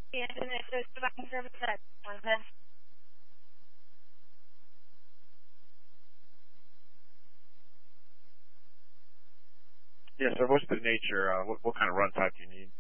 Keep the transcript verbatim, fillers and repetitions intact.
Yes, and it goes back and service that one then. Yeah, so what's the nature, uh, what, what kind of run type do you need?